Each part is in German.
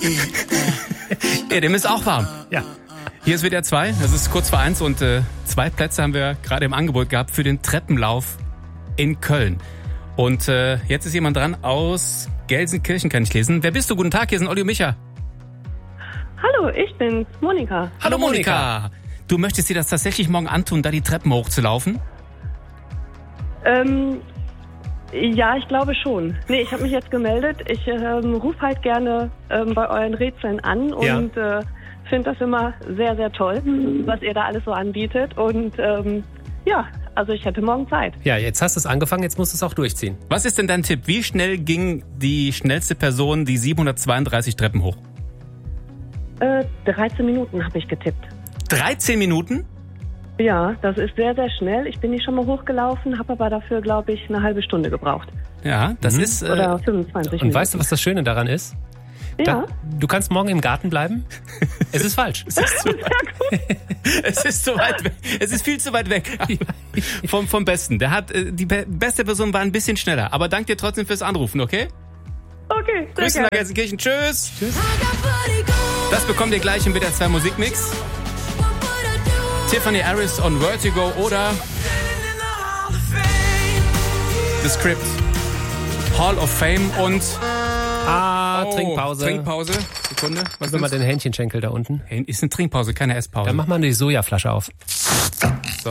Ja, dem ist auch warm. Ja. Hier ist WDR 2, das ist kurz vor 1 und 2 Plätze haben wir gerade im Angebot gehabt für den Treppenlauf in Köln. Und jetzt ist jemand dran aus Gelsenkirchen, kann ich lesen. Wer bist du? Guten Tag, hier sind Olli und Micha. Hallo, ich bin's, Monika. Hallo Monika. Du möchtest dir das tatsächlich morgen antun, da die Treppen hochzulaufen? Ja, ich glaube schon. Nee, ich habe mich jetzt gemeldet. Ich rufe halt gerne bei euren Rätseln an und finde das immer sehr, sehr toll, was ihr da alles so anbietet. Und also ich hätte morgen Zeit. Ja, jetzt hast du es angefangen, jetzt musst du es auch durchziehen. Was ist denn dein Tipp? Wie schnell ging die schnellste Person die 732 Treppen hoch? 13 Minuten habe ich getippt. 13 Minuten? Ja, das ist sehr, sehr schnell. Ich bin nicht schon mal hochgelaufen, habe aber dafür, glaube ich, eine halbe Stunde gebraucht. Ja, das ist... Oder 25 Minuten. Und weißt du, was das Schöne daran ist? Ja. Du kannst morgen im Garten bleiben. Es ist falsch. Es ist zu weit weg. Es ist viel zu weit weg vom Besten. Die beste Person war ein bisschen schneller. Aber danke dir trotzdem fürs Anrufen, okay? Okay, sehr Grüße nach gerne. Gelsenkirchen. Tschüss. Das bekommt ihr gleich im WDR 2 Musikmix. Tiffany Harris on Vertigo oder The Script, Hall of Fame und Trinkpause. Trinkpause. Sekunde. Was ist mal den Hähnchenschenkel da unten? Ist eine Trinkpause, keine Esspause. Dann mach mal die Sojaflasche auf. So.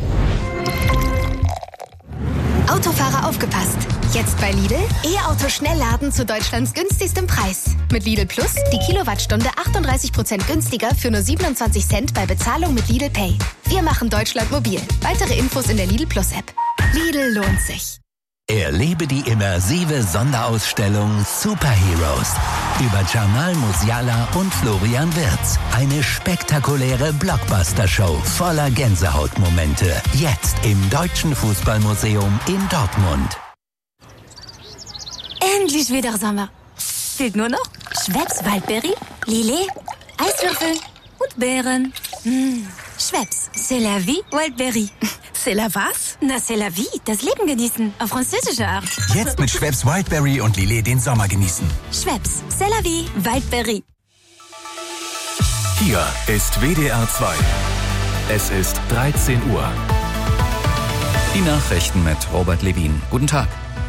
Autofahrer aufgepasst! Jetzt bei Lidl E-Auto Schnellladen zu Deutschlands günstigstem Preis. Mit Lidl Plus die Kilowattstunde 38% günstiger für nur 27 Cent bei Bezahlung mit Lidl Pay. Wir machen Deutschland mobil. Weitere Infos in der Lidl Plus App. Lidl lohnt sich. Erlebe die immersive Sonderausstellung Superheroes über Jamal Musiala und Florian Wirtz. Eine spektakuläre Blockbuster-Show voller Gänsehautmomente. Jetzt im Deutschen Fußballmuseum in Dortmund. Endlich wieder Sommer. Fehlt nur noch Schweppes Waldbeere, Lillet, Eiswürfel und Beeren. Schweppes, c'est la vie, Waldbeere. C'est la was? Na, c'est la vie, das Leben genießen, auf französische Art. Jetzt mit Schweppes Wildberry und Lillet den Sommer genießen. Schweppes, c'est la vie, Waldbeere. Hier ist WDR 2. Es ist 13 Uhr. Die Nachrichten mit Robert Levin. Guten Tag.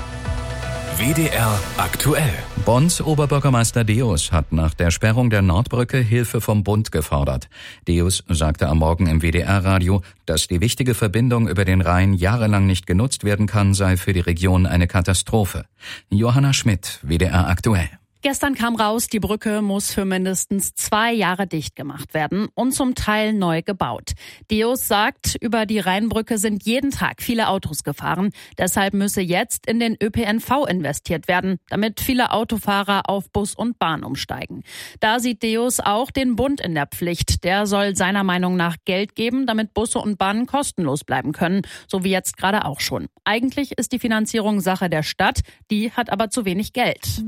WDR aktuell. Bonns Oberbürgermeister Deus hat nach der Sperrung der Nordbrücke Hilfe vom Bund gefordert. Deus sagte am Morgen im WDR-Radio, dass die wichtige Verbindung über den Rhein jahrelang nicht genutzt werden kann, sei für die Region eine Katastrophe. Johanna Schmidt, WDR aktuell. Gestern kam raus, die Brücke muss für mindestens 2 Jahre dicht gemacht werden und zum Teil neu gebaut. Deus sagt, über die Rheinbrücke sind jeden Tag viele Autos gefahren. Deshalb müsse jetzt in den ÖPNV investiert werden, damit viele Autofahrer auf Bus und Bahn umsteigen. Da sieht Deus auch den Bund in der Pflicht. Der soll seiner Meinung nach Geld geben, damit Busse und Bahnen kostenlos bleiben können, so wie jetzt gerade auch schon. Eigentlich ist die Finanzierung Sache der Stadt, die hat aber zu wenig Geld.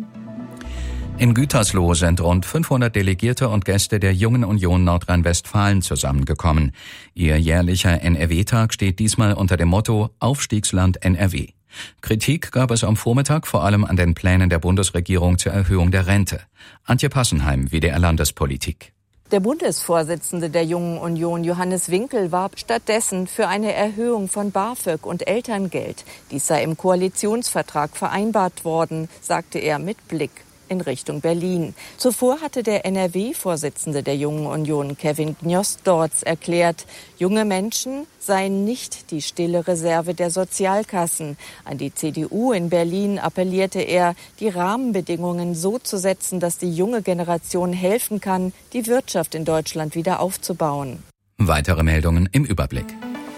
In Gütersloh sind rund 500 Delegierte und Gäste der Jungen Union Nordrhein-Westfalen zusammengekommen. Ihr jährlicher NRW-Tag steht diesmal unter dem Motto Aufstiegsland NRW. Kritik gab es am Vormittag vor allem an den Plänen der Bundesregierung zur Erhöhung der Rente. Antje Passenheim, WDR Landespolitik. Der Bundesvorsitzende der Jungen Union, Johannes Winkel, warb stattdessen für eine Erhöhung von BAföG und Elterngeld. Dies sei im Koalitionsvertrag vereinbart worden, sagte er mit Blick in Richtung Berlin. Zuvor hatte der NRW-Vorsitzende der Jungen Union, Kevin Gnosdorz, erklärt, junge Menschen seien nicht die stille Reserve der Sozialkassen. An die CDU in Berlin appellierte er, die Rahmenbedingungen so zu setzen, dass die junge Generation helfen kann, die Wirtschaft in Deutschland wieder aufzubauen. Weitere Meldungen im Überblick.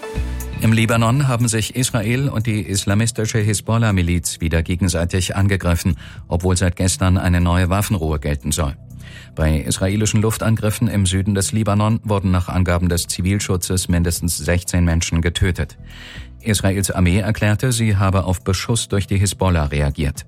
Im Libanon haben sich Israel und die islamistische Hisbollah-Miliz wieder gegenseitig angegriffen, obwohl seit gestern eine neue Waffenruhe gelten soll. Bei israelischen Luftangriffen im Süden des Libanon wurden nach Angaben des Zivilschutzes mindestens 16 Menschen getötet. Israels Armee erklärte, sie habe auf Beschuss durch die Hisbollah reagiert.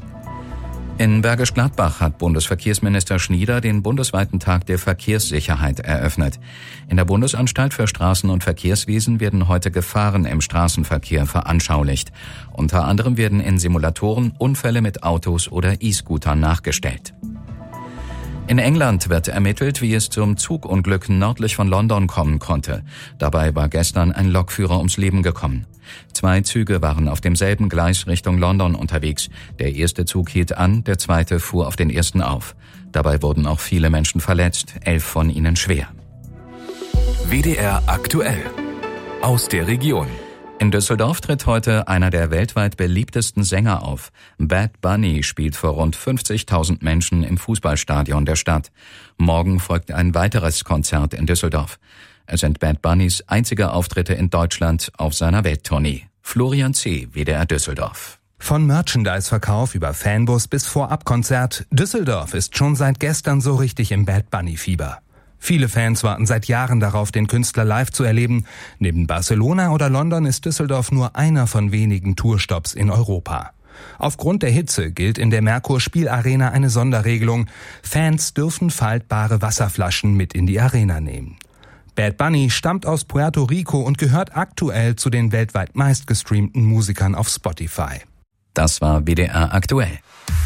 In Bergisch Gladbach hat Bundesverkehrsminister Schnieder den bundesweiten Tag der Verkehrssicherheit eröffnet. In der Bundesanstalt für Straßen- und Verkehrswesen werden heute Gefahren im Straßenverkehr veranschaulicht. Unter anderem werden in Simulatoren Unfälle mit Autos oder E-Scootern nachgestellt. In England wird ermittelt, wie es zum Zugunglück nördlich von London kommen konnte. Dabei war gestern ein Lokführer ums Leben gekommen. 2 Züge waren auf demselben Gleis Richtung London unterwegs. Der erste Zug hielt an, der zweite fuhr auf den ersten auf. Dabei wurden auch viele Menschen verletzt, 11 von ihnen schwer. WDR aktuell. Aus der Region. In Düsseldorf tritt heute einer der weltweit beliebtesten Sänger auf. Bad Bunny spielt vor rund 50.000 Menschen im Fußballstadion der Stadt. Morgen folgt ein weiteres Konzert in Düsseldorf. Es sind Bad Bunnys einzige Auftritte in Deutschland auf seiner Welttournee. Florian C., WDR Düsseldorf. Von Merchandise-Verkauf über Fanbus bis Vorabkonzert, Düsseldorf ist schon seit gestern so richtig im Bad Bunny-Fieber. Viele Fans warten seit Jahren darauf, den Künstler live zu erleben. Neben Barcelona oder London ist Düsseldorf nur einer von wenigen Tourstops in Europa. Aufgrund der Hitze gilt in der Merkur Spielarena eine Sonderregelung. Fans dürfen faltbare Wasserflaschen mit in die Arena nehmen. Bad Bunny stammt aus Puerto Rico und gehört aktuell zu den weltweit meistgestreamten Musikern auf Spotify. Das war WDR aktuell.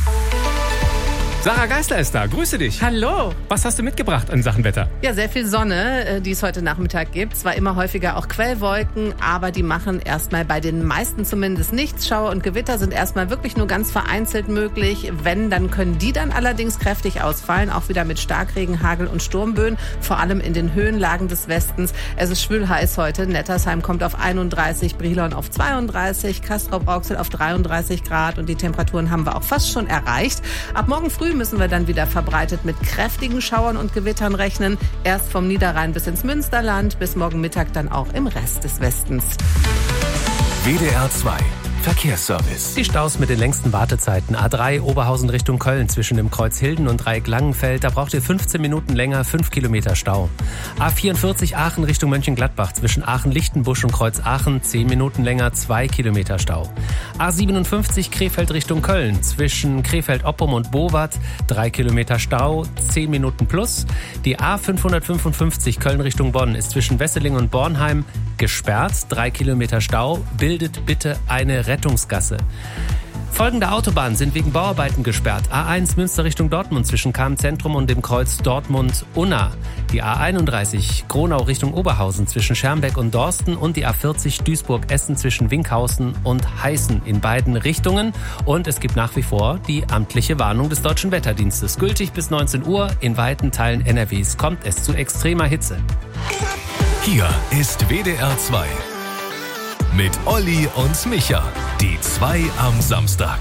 Sarah Geisler ist da. Grüße dich. Hallo. Was hast du mitgebracht in Sachen Wetter? Ja, sehr viel Sonne, die es heute Nachmittag gibt. Zwar immer häufiger auch Quellwolken, aber die machen erstmal bei den meisten zumindest nichts. Schauer und Gewitter sind erstmal wirklich nur ganz vereinzelt möglich. Wenn, dann können die dann allerdings kräftig ausfallen. Auch wieder mit Starkregen, Hagel und Sturmböen. Vor allem in den Höhenlagen des Westens. Es ist schwül heiß heute. Nettersheim kommt auf 31, Brilon auf 32, Castrop-Rauxel auf 33 Grad. Und die Temperaturen haben wir auch fast schon erreicht. Ab morgen früh müssen wir dann wieder verbreitet mit kräftigen Schauern und Gewittern rechnen. Erst vom Niederrhein bis ins Münsterland, bis morgen Mittag dann auch im Rest des Westens. WDR 2 Verkehrsservice. Die Staus mit den längsten Wartezeiten. A3 Oberhausen Richtung Köln zwischen dem Kreuz Hilden und Dreieck Langenfeld. Da braucht ihr 15 Minuten länger, 5 Kilometer Stau. A44 Aachen Richtung Mönchengladbach zwischen Aachen-Lichtenbusch und Kreuz Aachen. 10 Minuten länger, 2 Kilometer Stau. A57 Krefeld Richtung Köln zwischen Krefeld-Oppum und Bowat. 3 Kilometer Stau, 10 Minuten plus. Die A555 Köln Richtung Bonn ist zwischen Wesseling und Bornheim gesperrt. 3 Kilometer Stau. Bildet bitte eine Rettungsgasse. Folgende Autobahnen sind wegen Bauarbeiten gesperrt. A1 Münster Richtung Dortmund zwischen Cham-Zentrum und dem Kreuz Dortmund-Unna. Die A31 Gronau Richtung Oberhausen zwischen Schermbeck und Dorsten und die A40 Duisburg-Essen zwischen Winkhausen und Heißen in beiden Richtungen. Und es gibt nach wie vor die amtliche Warnung des Deutschen Wetterdienstes. Gültig bis 19 Uhr. In weiten Teilen NRWs kommt es zu extremer Hitze. Hier ist WDR 2. Mit Olli und Micha. Die 2 am Samstag.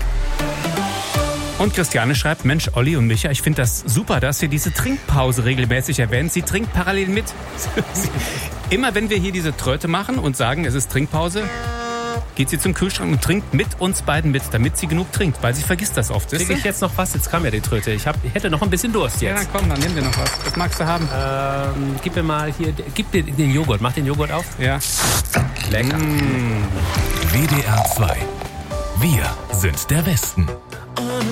Und Christiane schreibt, Mensch, Olli und Micha, ich finde das super, dass ihr diese Trinkpause regelmäßig erwähnt. Sie trinkt parallel mit. Immer wenn wir hier diese Tröte machen und sagen, es ist Trinkpause, geht sie zum Kühlschrank und trinkt mit uns beiden mit, damit sie genug trinkt, weil sie vergisst das oft. Kriege ich jetzt noch was? Jetzt kam ja die Tröte. Ich hätte noch ein bisschen Durst jetzt. Ja, komm, dann nimm dir noch was. Was magst du haben? Gib mir mal hier, gib dir den Joghurt. Mach den Joghurt auf. Ja. Lecker. WDR 2. Wir sind der Westen.